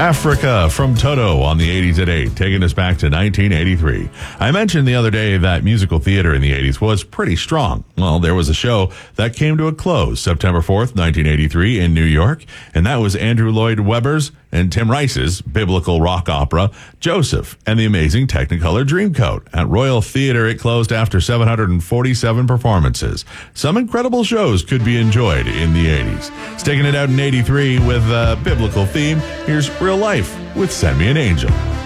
Africa from Toto on the 80s at 8, taking us back to 1983. I mentioned the other day that musical theater in the 80s was pretty strong. Well, there was a show that came to a close September 4th, 1983 in New York, and that was Andrew Lloyd Webber's and Tim Rice's biblical rock opera, Joseph and the Amazing Technicolor Dreamcoat. At Royal Theatre, it closed after 747 performances. Some incredible shows could be enjoyed in the 80s. Sticking it out in 83 with a biblical theme, here's Real Life with Send Me an Angel.